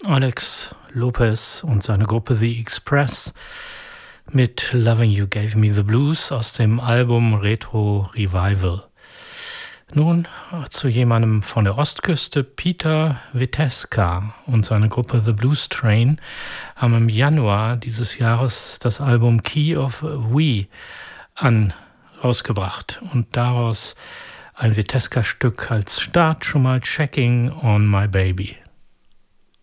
Alex Lopez und seine Gruppe The Express mit Loving You Gave Me the Blues aus dem Album Retro Revival. Nun zu jemandem von der Ostküste. Peter Witeska und seine Gruppe The Blues Train haben im Januar dieses Jahres das Album Key of We rausgebracht und daraus ein Witeska-Stück als Start schon mal Checking on My Baby.